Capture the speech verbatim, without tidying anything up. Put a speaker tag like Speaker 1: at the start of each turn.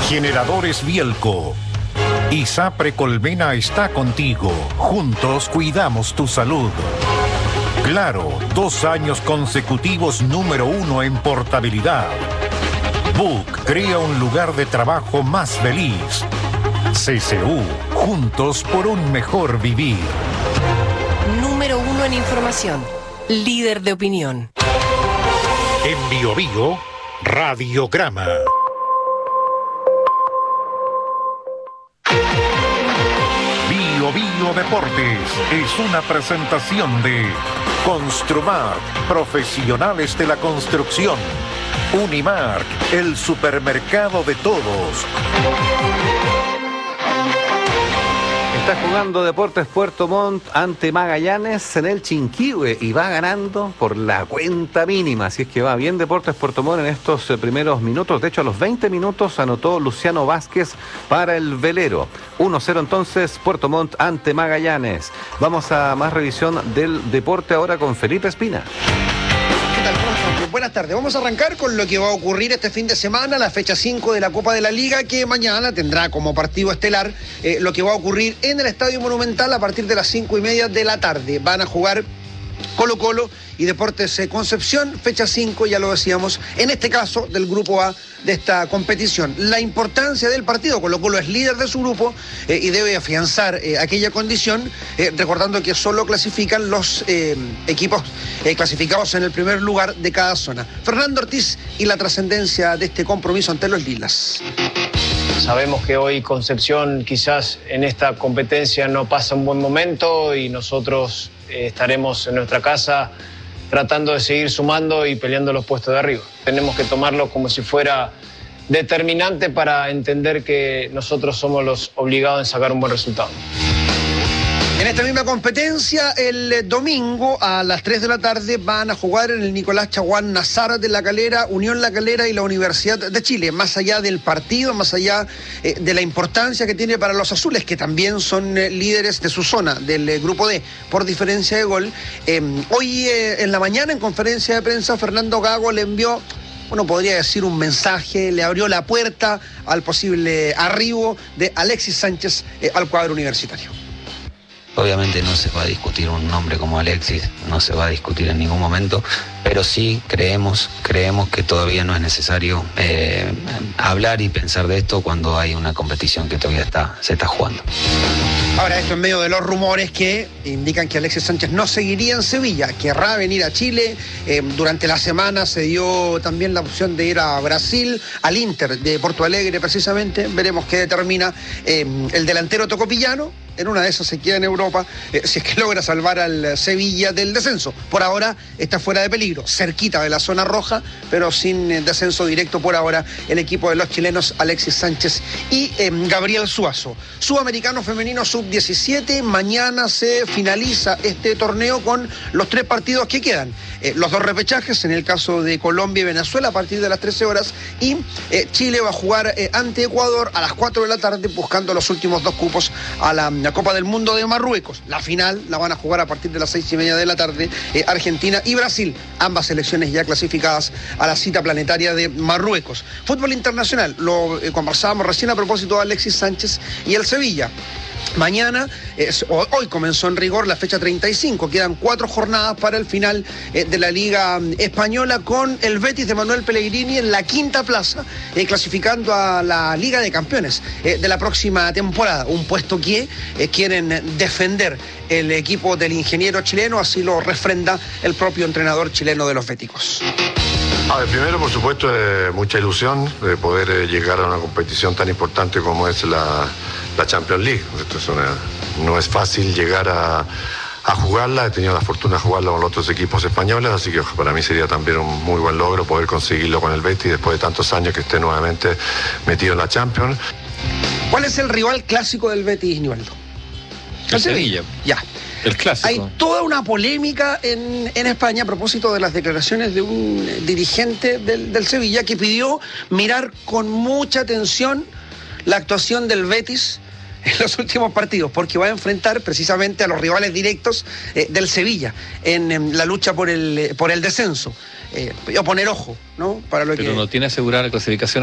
Speaker 1: Generadores Bielco. ISAPRE Colmena está contigo. Juntos cuidamos tu salud. Claro, dos años consecutivos número uno en portabilidad. Book crea un lugar de trabajo más feliz. C C U, juntos por un mejor vivir.
Speaker 2: Número uno en información. Líder de opinión.
Speaker 1: En Bio Bio, Radiograma. Bio Bio Deportes es una presentación de Construmark, profesionales de la construcción. Unimark, el supermercado de todos.
Speaker 3: Está jugando Deportes Puerto Montt ante Magallanes en el Chinquihue y va ganando por la cuenta mínima. Así es que va bien Deportes Puerto Montt en estos primeros minutos. De hecho, a los veinte minutos anotó Luciano Vázquez para el velero. uno cero entonces Puerto Montt ante Magallanes. Vamos a más revisión del deporte ahora con Felipe Espina.
Speaker 4: Buenas tardes. Vamos a arrancar con lo que va a ocurrir este fin de semana, la fecha cinco de la Copa de la Liga, que mañana tendrá como partido estelar eh, lo que va a ocurrir en el Estadio Monumental a partir de las cinco y media de la tarde. Van a jugar Colo Colo y Deportes Concepción, fecha cinco, ya lo decíamos, en este caso del grupo A de esta competición. La importancia del partido: Colo Colo es líder de su grupo eh, y debe afianzar eh, aquella condición, eh, recordando que solo clasifican los eh, equipos eh, clasificados en el primer lugar de cada zona. Fernando Ortiz y la trascendencia de este compromiso ante los lilas.
Speaker 5: Sabemos que hoy Concepción quizás en esta competencia no pasa un buen momento y nosotros eh, estaremos en nuestra casa tratando de seguir sumando y peleando los puestos de arriba. Tenemos que tomarlo como si fuera determinante para entender que nosotros somos los obligados en sacar un buen resultado.
Speaker 4: En esta misma competencia, el domingo a las tres de la tarde van a jugar en el Nicolás Chaguán Nazar de La Calera, Unión La Calera y la Universidad de Chile. Más allá del partido, más allá eh, de la importancia que tiene para los azules, que también son eh, líderes de su zona, del eh, grupo D, por diferencia de gol. Eh, hoy eh, en la mañana, en conferencia de prensa, Fernando Gago le envió, uno podría decir, un mensaje, le abrió la puerta al posible arribo de Alexis Sánchez eh, al cuadro universitario.
Speaker 6: Obviamente no se va a discutir un nombre como Alexis, no se va a discutir en ningún momento, pero sí creemos, creemos que todavía no es necesario eh, hablar y pensar de esto cuando hay una competición que todavía está, se está jugando.
Speaker 4: Ahora, esto en medio de los rumores que indican que Alexis Sánchez no seguiría en Sevilla, querrá venir a Chile. Eh, durante la semana se dio también la opción de ir a Brasil, al Inter de Porto Alegre precisamente. Veremos qué determina eh, el delantero tocopillano. En una de esas se queda en Europa, eh, si es que logra salvar al Sevilla del descenso. Por ahora está fuera de peligro, cerquita de la zona roja, pero sin eh, descenso directo por ahora el equipo de los chilenos Alexis Sánchez y eh, Gabriel Suazo. Sudamericano femenino sub diecisiete, mañana se finaliza este torneo con los tres partidos que quedan. Eh, los dos repechajes, en el caso de Colombia y Venezuela, a partir de las trece horas, y eh, Chile va a jugar eh, ante Ecuador a las cuatro de la tarde, buscando los últimos dos cupos a la la Copa del Mundo de Marruecos. La final la van a jugar a partir de las seis y media de la tarde eh, Argentina y Brasil, ambas selecciones ya clasificadas a la cita planetaria de Marruecos. Fútbol internacional, lo eh, conversábamos recién a propósito de Alexis Sánchez y el Sevilla. Mañana, eh, hoy comenzó en rigor la fecha treinta y cinco, quedan cuatro jornadas para el final eh, de la Liga Española, con el Betis de Manuel Pellegrini en la quinta plaza, eh, clasificando a la Liga de Campeones eh, de la próxima temporada, un puesto que eh, quieren defender el equipo del ingeniero chileno, así lo refrenda el propio entrenador chileno de los béticos.
Speaker 7: A ver, primero, por supuesto, eh, mucha ilusión de poder eh, llegar a una competición tan importante como es la, la Champions League. Esto es una, no es fácil llegar a, a jugarla, he tenido la fortuna de jugarla con los otros equipos españoles, así que para mí sería también un muy buen logro poder conseguirlo con el Betis después de tantos años que esté nuevamente metido en la Champions.
Speaker 4: ¿Cuál es el rival clásico del Betis, Nivaldo?
Speaker 8: El Sevilla.
Speaker 4: Ya.
Speaker 8: El clásico.
Speaker 4: Hay toda una polémica en, en España a propósito de las declaraciones de un dirigente del, del Sevilla que pidió mirar con mucha atención la actuación del Betis en los últimos partidos, porque va a enfrentar precisamente a los rivales directos eh, del Sevilla en, en la lucha por el, por el descenso. Eh, voy a poner ojo, ¿no? Para lo
Speaker 8: Pero
Speaker 4: que...
Speaker 8: no tiene asegurada la clasificación